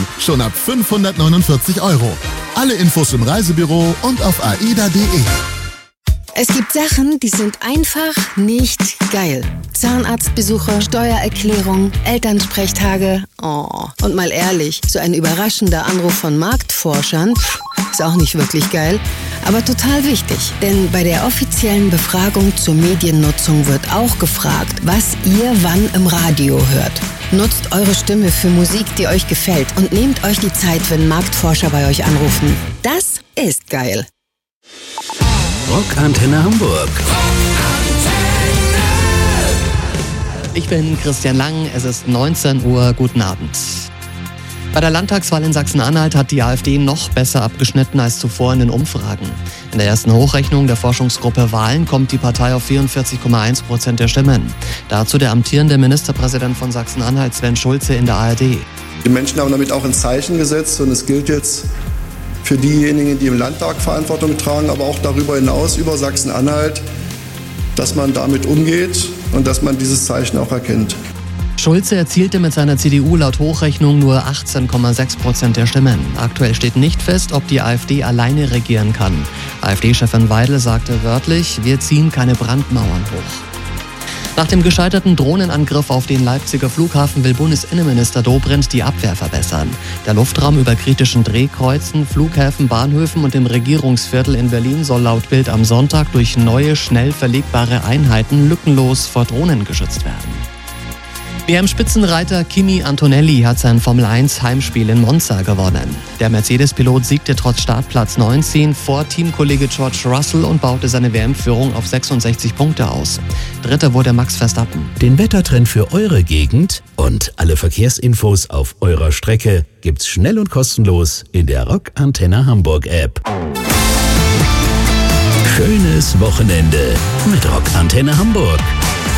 Reisen. Schon ab 549 €. Alle Infos im Reisebüro und auf aida.de. Es gibt Sachen, die sind einfach nicht geil. Zahnarztbesuche, Steuererklärung, Elternsprechtage. Oh. Und mal ehrlich, so ein überraschender Anruf von Marktforschern ist auch nicht wirklich geil, aber total wichtig. Denn bei der offiziellen Befragung zur Mediennutzung wird auch gefragt, was ihr wann im Radio hört. Nutzt eure Stimme für Musik, die euch gefällt und nehmt euch die Zeit, wenn Marktforscher bei euch anrufen. Das ist geil. Rockantenne Hamburg. Ich bin Christian Lang, es ist 19 Uhr, guten Abend. Bei der Landtagswahl in Sachsen-Anhalt hat die AfD noch besser abgeschnitten als zuvor in den Umfragen. In der ersten Hochrechnung der Forschungsgruppe Wahlen kommt die Partei auf 44,1% der Stimmen. Dazu der amtierende Ministerpräsident von Sachsen-Anhalt, Sven Schulze, in der ARD. Die Menschen haben damit auch ein Zeichen gesetzt und es gilt jetzt für diejenigen, die im Landtag Verantwortung tragen, aber auch darüber hinaus über Sachsen-Anhalt, dass man damit umgeht und dass man dieses Zeichen auch erkennt. Schulze erzielte mit seiner CDU laut Hochrechnung nur 18,6% der Stimmen. Aktuell steht nicht fest, ob die AfD alleine regieren kann. AfD-Chefin Weidel sagte wörtlich, wir ziehen keine Brandmauern hoch. Nach dem gescheiterten Drohnenangriff auf den Leipziger Flughafen will Bundesinnenminister Dobrindt die Abwehr verbessern. Der Luftraum über kritischen Drehkreuzen, Flughäfen, Bahnhöfen und dem Regierungsviertel in Berlin soll laut Bild am Sonntag durch neue, schnell verlegbare Einheiten lückenlos vor Drohnen geschützt werden. WM-Spitzenreiter Kimi Antonelli hat sein Formel-1-Heimspiel in Monza gewonnen. Der Mercedes-Pilot siegte trotz Startplatz 19 vor Teamkollege George Russell und baute seine WM-Führung auf 66 Punkte aus. Dritter wurde Max Verstappen. Den Wettertrend für eure Gegend und alle Verkehrsinfos auf eurer Strecke gibt's schnell und kostenlos in der Rockantenne Hamburg App. Schönes Wochenende mit Rockantenne Hamburg.